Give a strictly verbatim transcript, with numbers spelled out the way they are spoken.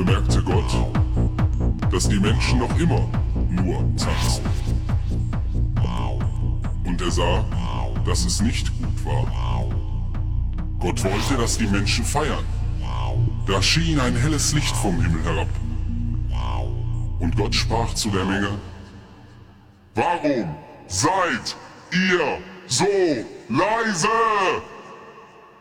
bemerkte Gott, dass die Menschen noch immer nur tanzen. Und er sah, dass es nicht gut war. Gott wollte, dass die Menschen feiern. Da schien ein helles Licht vom Himmel herab. Und Gott sprach zu der Menge: Warum seid ihr so leise?